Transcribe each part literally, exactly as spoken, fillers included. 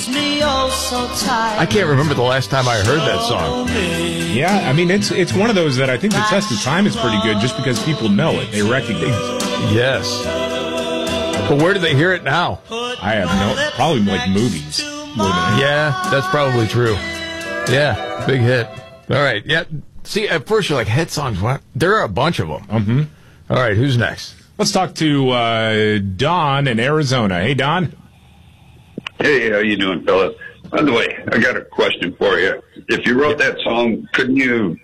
squeeze me oh so tight. I can't remember the last time I heard that song. Yeah, I mean, it's it's one of those that I think the test of time is pretty good just because people know it. They recognize it. Yes. But where do they hear it now? I have no, probably like movies. More than anything. Yeah, that's probably true. Yeah, big hit. All right, yeah. See, at first you're like, hit songs, what? There are a bunch of them. Mm-hmm. All right, who's next? Let's talk to uh, Don in Arizona. Hey, Don. Hey, how you doing, fellas? By the way, I got a question for you. If you wrote that song, couldn't you,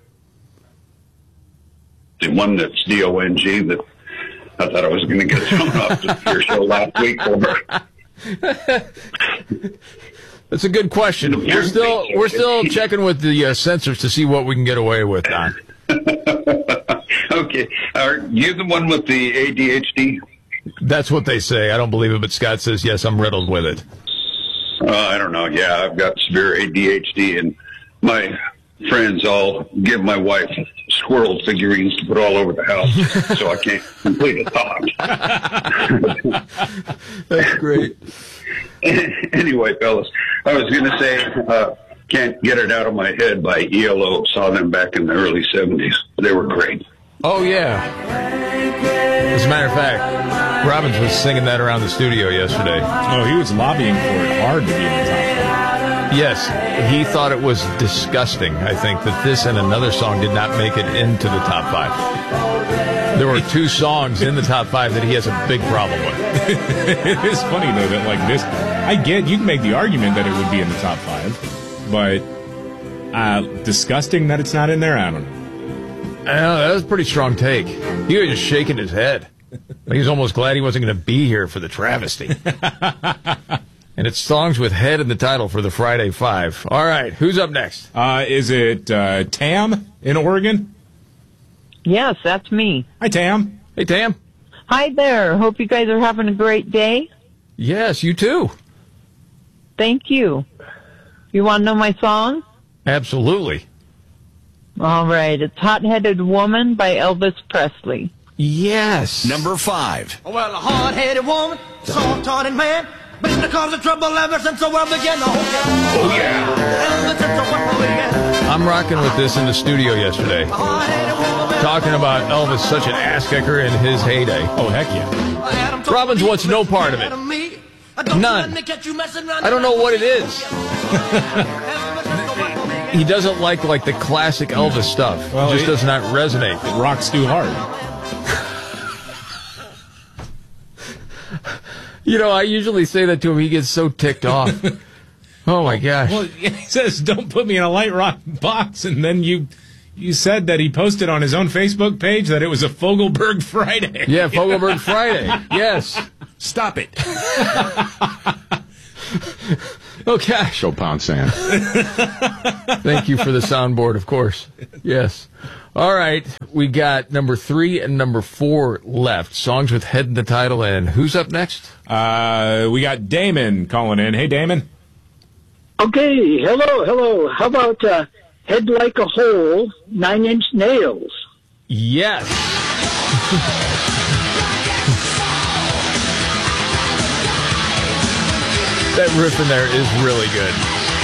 the one that's D O N G, that I thought I was going to get thrown off your show last week for? That's a good question. We're still we're still checking with the uh, censors to see what we can get away with, Don. Okay. Are you the one with the A D H D? That's what they say. I don't believe it, but Scott says, yes, I'm riddled with it. Uh, I don't know. Yeah, I've got severe A D H D, and my friends all give my wife squirrel figurines to put all over the house, so I can't complete a thought. That's great. Anyway, fellas, I was going to say, uh, Can't Get It Out of My Head by E L O. Saw them back in the early seventies. They were great. Oh, yeah. As a matter of fact, Robbins was singing that around the studio yesterday. Oh, he was lobbying for it hard to be in the top five. Yes, he thought it was disgusting, I think, that this and another song did not make it into the top five. There were two songs in the top five that he has a big problem with. It is funny, though, that like this, I get, you can make the argument that it would be in the top five, but uh, disgusting that it's not in there, I don't know. I know, that was a pretty strong take. He was just shaking his head. He was almost glad he wasn't going to be here for the travesty. And it's songs with head in the title for the Friday Five. All right, who's up next? Uh, is it uh, Tam in Oregon? Yes, that's me. Hi, Tam. Hey, Tam. Hi there. Hope you guys are having a great day. Yes, you too. Thank you. You want to know my song? Absolutely. All right. It's Hot-Headed Woman by Elvis Presley. Yes. Number five. Well, a hard-headed woman, soft-hearted man, been the cause of trouble ever since the world began. Oh, yeah. I'm rocking with this in the studio yesterday. Talking about Elvis, such an ass-kicker in his heyday. Oh, heck yeah. Robbins wants no part of it. None. I don't know what it is. He doesn't like like the classic Elvis stuff. Well, it just it, does not resonate. It rocks too hard. You know, I usually say that to him. He gets so ticked off. Oh, my gosh. Well, he says, don't put me in a light rock box. And then you you said that he posted on his own Facebook page that it was a Fogelberg Friday. Yeah, Fogelberg Friday. Yes. Stop it. Okay. Show Pound Sand. Thank you for the soundboard, of course. Yes. All right. We got number three and number four left. Songs with head in the title. And who's up next? Uh, we got Damon calling in. Hey, Damon. Okay. Hello, hello. How about uh, Head Like a Hole, Nine Inch Nails? Yes. That riff in there is really good.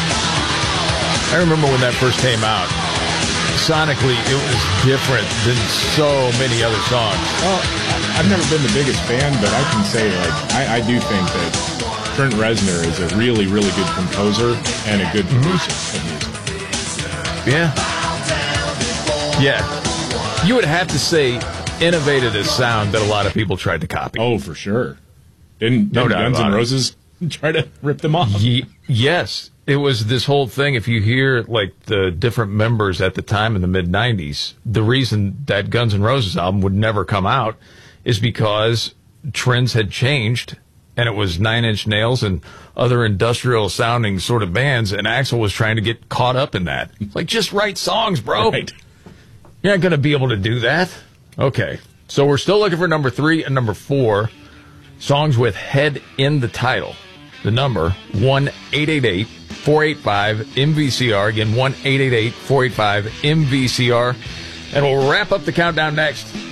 I remember when that first came out. Sonically, it was different than so many other songs. Well, I've never been the biggest fan, but I can say, like, I, I do think that Trent Reznor is a really, really good composer and a good producer of music. Yeah. Yeah. You would have to say innovated a sound that a lot of people tried to copy. Oh, for sure. Didn't, No didn't doubt Guns about N' it. Roses try to rip them off? Ye- yes. It was this whole thing. If you hear like the different members at the time in the mid nineties, the reason that Guns N' Roses album would never come out is because trends had changed and it was Nine Inch Nails and other industrial sounding sort of bands, and Axl was trying to get caught up in that. It's like, just write songs, bro. Right. You're not going to be able to do that. Okay. So we're still looking for number three and number four. Songs with head in the title. The number, one eight eight eight, four eight five, M V C R. Again, one eight eight eight, four eight five, M V C R. And we'll wrap up the countdown next.